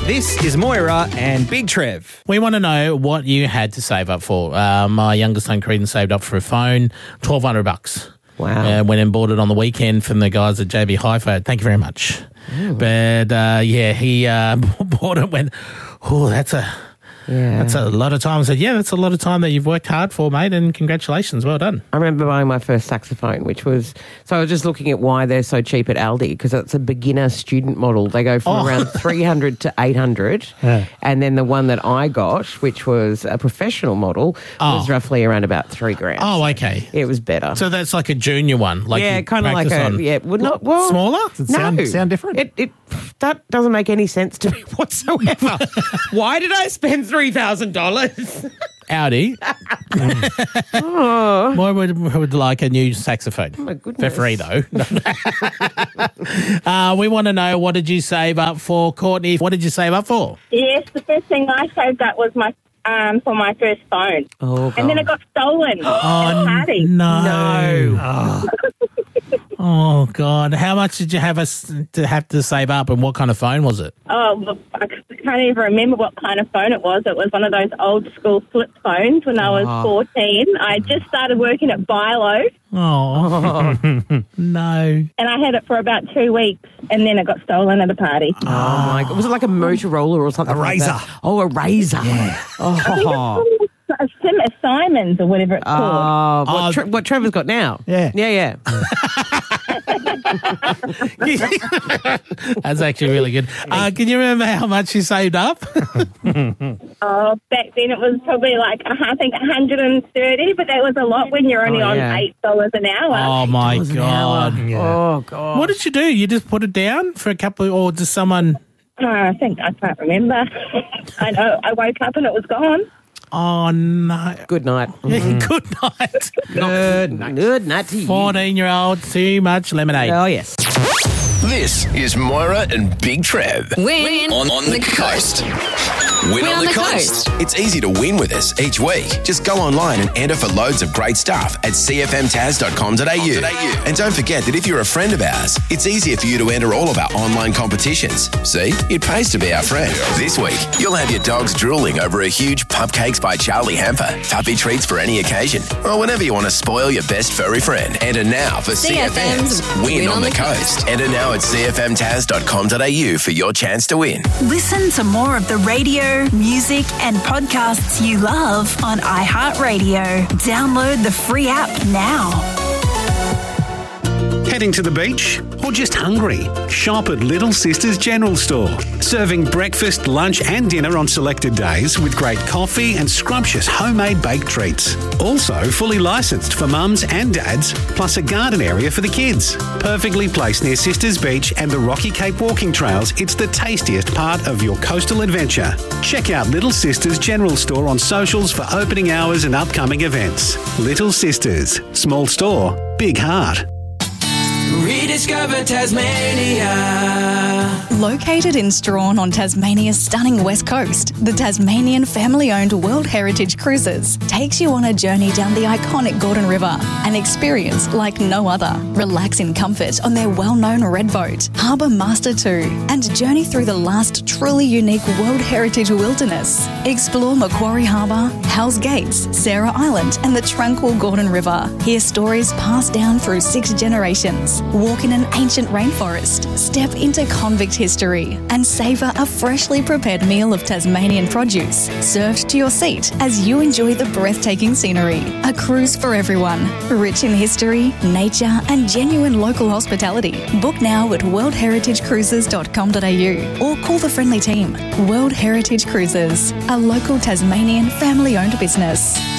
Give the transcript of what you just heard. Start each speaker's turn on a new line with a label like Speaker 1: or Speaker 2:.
Speaker 1: This is Moira and Big Trev.
Speaker 2: We want to know what you had to save up for. My youngest son, Creedon, saved up for a phone, $1,200.
Speaker 3: Wow.
Speaker 2: Went and bought it on the weekend from the guys at JB Hi-Fi. Thank you very much.
Speaker 3: Ooh.
Speaker 2: But, he bought it, went, that's a lot of time. I said, that's a lot of time that you've worked hard for, mate, and congratulations. Well done.
Speaker 3: I remember buying my first saxophone, which was... So I was just looking at why they're so cheap at Aldi, because it's a beginner student model. They go from around 300 to 800. Yeah. And then the one that I got, which was a professional model, was roughly around about $3,000.
Speaker 2: Oh, okay.
Speaker 3: It was better.
Speaker 2: So that's like a junior one? Like
Speaker 3: kind of like a...
Speaker 2: on.
Speaker 3: Yeah, well,
Speaker 2: smaller?
Speaker 4: Does it sound different?
Speaker 3: That doesn't make any sense to me whatsoever. Why did I spend $3,000?
Speaker 2: Audi. Why would like a new saxophone?
Speaker 3: Oh my goodness.
Speaker 2: For free, though. We want to know, what did you save up for, Courtney? What did you save up for?
Speaker 5: Yes, the first thing I saved up was my for my first phone.
Speaker 3: Oh, God.
Speaker 5: And then it got stolen at a party.
Speaker 2: No. Oh, God. How much did you have to save up, and what kind of phone was it?
Speaker 5: Oh, look, I can't even remember what kind of phone it was. It was one of those old school flip phones when I was 14. I just started working at Bilo.
Speaker 2: Oh, no.
Speaker 5: And I had it for about 2 weeks, and then it got stolen at a party.
Speaker 3: Oh, my God. Was it like a Motorola or something?
Speaker 4: A Razor.
Speaker 3: Like that? Oh, a Razor. Yeah.
Speaker 5: I think it's Simon's or whatever it's called.
Speaker 3: What Trevor's got now?
Speaker 4: Yeah.
Speaker 3: Yeah.
Speaker 2: That's actually really good. Can you remember how much you saved up?
Speaker 5: Oh, back then it was probably like, I think 130, but that was a lot when you're only on $8 an hour.
Speaker 2: Oh, my God.
Speaker 4: Yeah.
Speaker 3: Oh, God.
Speaker 2: What did you do? You just put it down for a couple, or just someone...
Speaker 5: I can't remember. I know, I woke up and it was gone.
Speaker 2: Oh, no.
Speaker 3: Good night.
Speaker 2: Good night.
Speaker 3: Good night to you.
Speaker 2: 14-year-old, too much lemonade.
Speaker 3: Oh, yes.
Speaker 6: This is Moira and Big Trev.
Speaker 7: Win
Speaker 6: on the coast. Win on the coast. It's easy to win with us each week. Just go online and enter for loads of great stuff at cfmtaz.com.au. And don't forget that if you're a friend of ours, it's easier for you to enter all of our online competitions. See? It pays to be our friend. This week, you'll have your dogs drooling over a huge Pupcakes by Charlie Hamper, puppy treats for any occasion, or whenever you want to spoil your best furry friend. Enter now for CFM's Win on the Coast. Enter now at cfmtaz.com.au for your chance to win.
Speaker 8: Listen to more of the radio, music and podcasts you love on iHeartRadio. Download the free app now.
Speaker 9: Heading to the beach or just hungry? Shop at Little Sisters General Store. Serving breakfast, lunch and dinner on selected days with great coffee and scrumptious homemade baked treats. Also fully licensed for mums and dads, plus a garden area for the kids. Perfectly placed near Sisters Beach and the Rocky Cape walking trails, it's the tastiest part of your coastal adventure. Check out Little Sisters General Store on socials for opening hours and upcoming events. Little Sisters. Small store, big heart.
Speaker 10: Rediscover Tasmania.
Speaker 8: Located in Strahan on Tasmania's stunning west coast, the Tasmanian family-owned World Heritage Cruises takes you on a journey down the iconic Gordon River, an experience like no other. Relax in comfort on their well-known Red Boat, Harbour Master 2, and journey through the last truly unique World Heritage wilderness. Explore Macquarie Harbour, Hell's Gates, Sarah Island, and the tranquil Gordon River. Hear stories passed down through 6 generations. Walk in an ancient rainforest, step into convict history, and savour a freshly prepared meal of Tasmanian produce, served to your seat as you enjoy the breathtaking scenery. A cruise for everyone, rich in history, nature, and genuine local hospitality. Book now at worldheritagecruises.com.au or call the friendly team. World Heritage Cruises, a local Tasmanian family-owned business.